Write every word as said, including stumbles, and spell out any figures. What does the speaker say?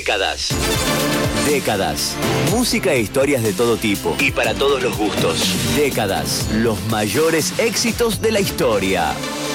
Décadas. Décadas. Música e historias de todo tipo. Y para todos los gustos. Décadas. Los mayores éxitos de la historia.